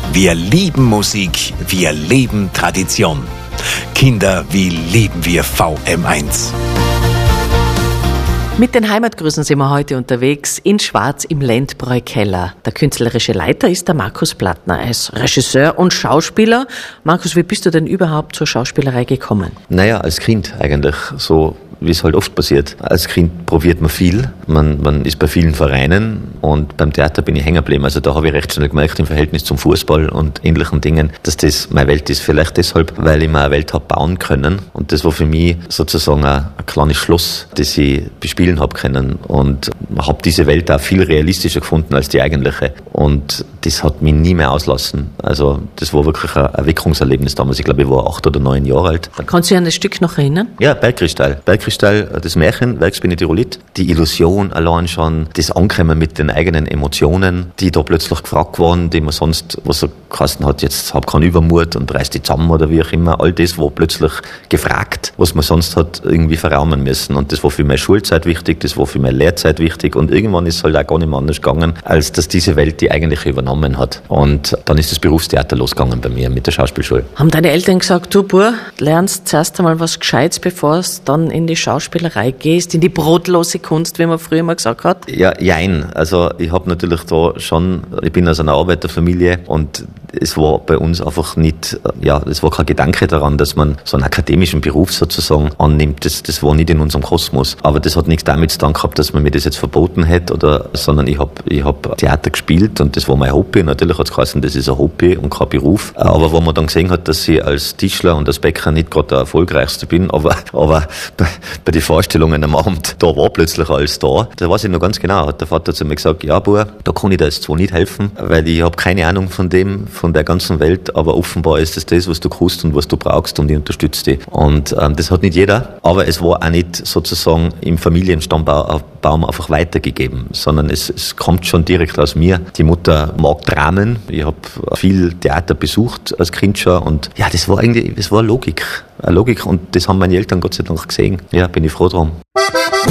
Wir lieben Musik, wir leben Tradition. Kinder, wie lieben wir VM1. Mit den Heimatgrüßen sind wir heute unterwegs in Schwarz im Lendbräu-Keller. Der künstlerische Leiter ist der Markus Plattner. Er ist Regisseur und Schauspieler. Markus, wie bist du denn überhaupt zur Schauspielerei gekommen? Naja, als Kind eigentlich, so wie es halt oft passiert. Als Kind probiert man viel, man ist bei vielen Vereinen und beim Theater bin ich hängen geblieben. Also da habe ich recht schnell gemerkt, im Verhältnis zum Fußball und ähnlichen Dingen, dass das meine Welt ist. Vielleicht deshalb, weil ich mir eine Welt habe bauen können und das war für mich sozusagen ein kleines Schloss, das ich bespielen habe können und habe diese Welt auch viel realistischer gefunden als die eigentliche und das hat mich nie mehr auslassen. Also das war wirklich ein Erweckungserlebnis damals. Ich glaube, ich war 8 oder 9 Jahre alt. Kannst du dich an das Stück noch erinnern? Ja, Bergkristall, das Märchen, Werksbinde Tirolit, die Illusion allein schon, das Ankommen mit den eigenen Emotionen, die da plötzlich gefragt wurden, die man sonst, was so geheißen hat, jetzt hab keinen Übermut und reiß die zusammen oder wie auch immer, all das war plötzlich gefragt, was man sonst hat irgendwie verraumen müssen und das war für meine Schulzeit wichtig, das war für meine Lehrzeit wichtig und irgendwann ist es halt auch gar nicht mehr anders gegangen, als dass diese Welt die eigentlich übernommen hat und dann ist das Berufstheater losgegangen bei mir mit der Schauspielschule. Haben deine Eltern gesagt, du Bub, lernst zuerst einmal was Gescheites, bevor es dann in die Schauspielerei gehst, in die brotlose Kunst, wie man früher mal gesagt hat? Ja, jein. Also ich habe natürlich da schon, ich bin aus einer Arbeiterfamilie und es war bei uns einfach nicht, es war kein Gedanke daran, dass man so einen akademischen Beruf sozusagen annimmt. Das war nicht in unserem Kosmos. Aber das hat nichts damit zu tun gehabt, dass man mir das jetzt verboten hätte, sondern ich hab Theater gespielt und das war mein Hobby. Natürlich hat es geheißen, das ist ein Hobby und kein Beruf. Aber wo man dann gesehen hat, dass ich als Tischler und als Bäcker nicht gerade der erfolgreichste bin, aber bei den Vorstellungen am Abend, da war plötzlich alles da. Da weiß ich noch ganz genau, hat der Vater zu mir gesagt, ja Bub, da kann ich dir jetzt zwar nicht helfen, weil ich habe keine Ahnung von der ganzen Welt, aber offenbar ist das, was du kannst und was du brauchst und ich unterstütze dich. Und das hat nicht jeder, aber es war auch nicht sozusagen im Familienstammbaum einfach weitergegeben, sondern es kommt schon direkt aus mir. Die Mutter mag Dramen, ich habe viel Theater besucht als Kind schon und ja, das war Logik. Eine Logik und das haben meine Eltern Gott sei Dank gesehen. Ja, bin ich froh drum.